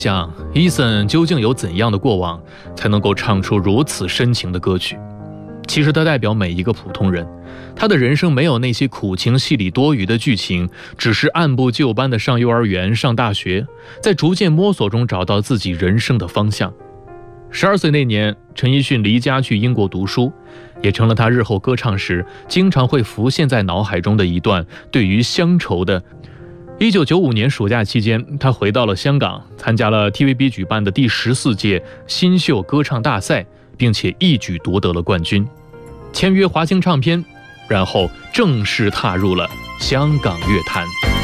想Eason究竟有怎样的过往，才能够唱出如此深情的歌曲？其实它代表每一个普通人，他的人生没有那些苦情戏里多余的剧情，只是按部就班的上幼儿园、上大学，在逐渐摸索中找到自己人生的方向。12岁那年，陈奕迅离家去英国读书，也成了他日后歌唱时经常会浮现在脑海中的一段对于乡愁的。1995年暑假期间，他回到了香港，参加了 TVB 举办的第14届新秀歌唱大赛，并且一举夺得了冠军，签约华星唱片，然后正式踏入了香港乐坛。